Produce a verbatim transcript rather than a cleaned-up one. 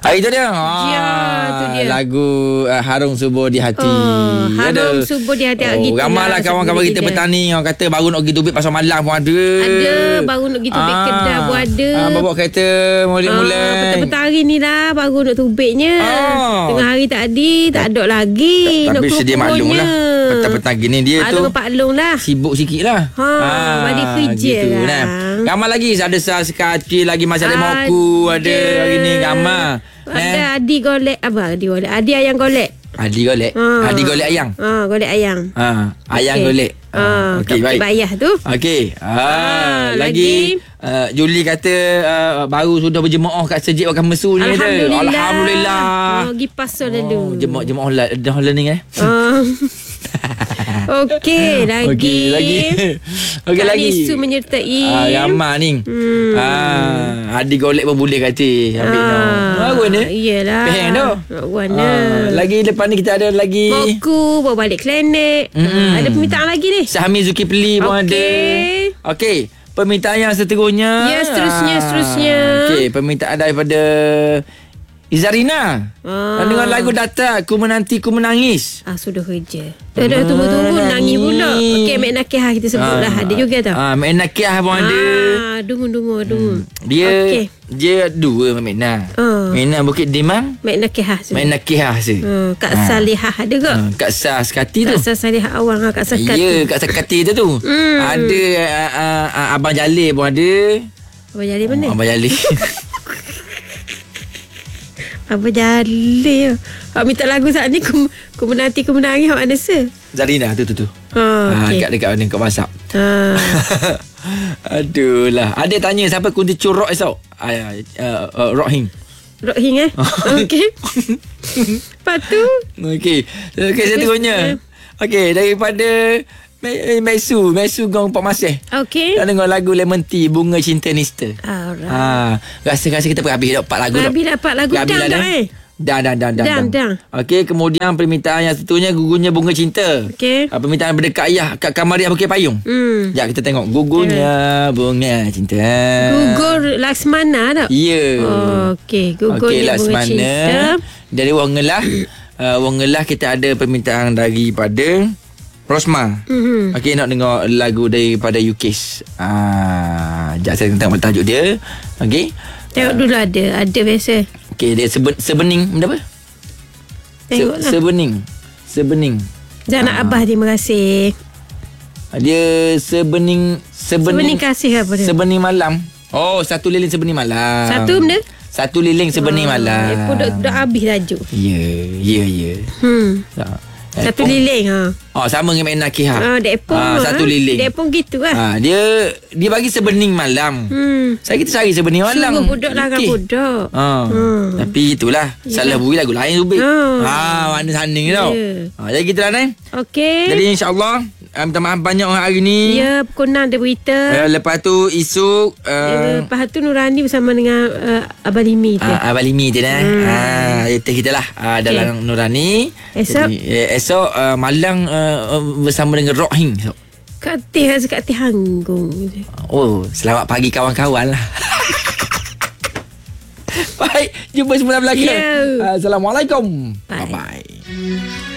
Ah, itu dia. Ya, tu dia. Lagu uh, Harum Subuh di Hati. Oh, Harum Ada. Subuh di Hati. Oh, Gitu ramailah lah, kawan-kawan kita petani yang kata baru nak pergi tubik pasal malam pun ada. Ada. Baru nak pergi tubik Ah. Kedah pun ada. Ah, bawa kereta mulai-mulai. Ah, petang-petang hari ni lah baru nak tubiknya. Ah. Tengah hari tadi tak ada lagi. Tapi nak sedia maklum lah. Petang-petang gini dia ada tu paklong lah. sibuk sikit lah. Ha, balik kerja gitu, lah. Nah. Ramai lagi. Ada sah sekacil lagi. Masih ada moku. Ada hari ni ramai. Ada Adi golek. Apa Adi golek? Adi ayam golek. Adi golek. Ha. Adi golek ayang. Ha, golek ayam. Ha, ayang Okey. golek. Ha, okey, kat baik. Bayah tu. Okey. Ha, Ah, lagi, lagi. uh, Juli kata uh, baru sudah berjemaah kat Masjid Wakaf Mesu ni. Alhamdulillah. Alhamdulillah. Oh, pergi pasal dulu. Oh, jemaah-jemaah la- dah learning eh. Ah. Okey, lagi. Okey, lagi. Okey, Kak lagi. Nisu menyertai. Ah, ramai ni. Hmm. Ah, Adi golek pun boleh kata. Ambil Ah, tau. Bagus ni. Iyalah. Peheng tu. Warna. Ah, lagi lepas ni kita ada lagi Moku bawa balik klinik. Mm-mm. Ah, ada permintaan lagi ni. Sahmi Zulkifli pun Okey. ada. Okey. Permintaan yang seterusnya. Ya, seterusnya, seterusnya. Okey, permintaan daripada Izarina. Ah. Dengan lagu Data, Ku Menanti Ku Menangis. Ah, sudah kerja. Dah, dah tunggu-tunggu nangis pula. Okey, Mek Nakihah kita sebut lah. Ada juga tau. Ah, Mek Nakiah pun ada. Ah, dungu-dungu, dungu. Dia Okey. dia dua Mek Nak. Ah. Mek Nak Bukit Dimang, Mek Nakihah tu. Mek Nakiah se. Hmm, Kak Ah. Salihah ada ke? Ah, Kak Sah Sekati tu. Kak Salihah awang lah, Kak Sakat Ya, tu. Kak Sekati tu tu. Hmm. Ada uh, uh, uh, Abang Jalil pun ada. Abang Jalil mana? Abang Jalil. Abang Jalil. Awak minta lagu saat ni, ku, ku menanti, ku menangis. Awak mana se? Zarina tu tu tu. Oh, Ah, okey. kat dekat mana kat WhatsApp. Ah. Aduh lah. Ada tanya siapa kunci curok esok? Ah, uh, uh, Rohing. Rohing eh? Okey. Lepas tu? Okey. Okey, seterusnya. Okey, daripada Me- Mesu, Mesu Gong Pak Masih. Okey. Kita dengar lagu Lemon Tea, Bunga Cinta Nista. Alright. Ha, rasa-rasa kita pun habis dah empat lagu dah. Habis dah empat lagu. Habis Dah, dah, dah, eh? Dah, dah, dah, dah. Dah, dah. Okey, kemudian permintaan yang seterusnya Gugurnya Bunga Cinta. Okey. Ah, permintaan daripada Kak Ayah, Kak Kamariah Bukit Payung. Hmm. Sekejap kita tengok. Gugurnya Bunga Cinta. Gugur Laksmana tak? Ya. Oh, okey. Okey, Gugurnya Bunga Cinta. Laksmana. Dari Wong Ngelah. uh, Wong Ngelah kita ada permintaan daripada Rosma. Mhm. Okey, nak dengar lagu daripada Yukis. Ah, sekejap saya tengok tajuk dia. Okey. Tengok dulu ada. Ada biasa. Okey, dia seben, sebening benda apa? Tengoklah. Se, sebening. Sebening. Janak Ah. Abah, terima kasih. Dia sebening sebening Sebening kasih apa dia? Sebening malam. Oh, satu lilin sebening malam. Satu benda? Satu lilin sebening Ah, malam. Dia pun dah, dah habis tajuk. Ya, ya, ya. Hmm. Ah, Satu Epong. liling ha. Oh, sama dengan Mek Nakihah. Ah, dek pun. Ah, satu lilin. Dek pun gitu lah. Ah, dia dia bagi sebening malam. Hmm. Saya kita cari sebening malam. Suruh budak larang Okey. budak. Ah, Hmm. Tapi itulah. Salah bui lagu lain Zubik. Ah. Ah, mana sana tau. Ya. Ah, jadi kita lah Naim. Okey. Jadi insya-Allah uh, minta maaf banyak orang hari ni. Ya, pukul enam ada berita. Uh, lepas tu esok uh, Uh, lepas tu Nurani bersama dengan uh, Abang Limi tu. uh, Abang Limi tu dah. Hmm. Ah, itu kita lah uh, dalam Nurani. Esok? Jadi, eh, esok uh, malang uh, bersama dengan Rohing. So. Kak Teh rasa Kak Teh hanggung. Oh, selamat pagi kawan-kawan lah. Baik, jumpa semula belakang. Ya. Assalamualaikum. Bye. Bye-bye.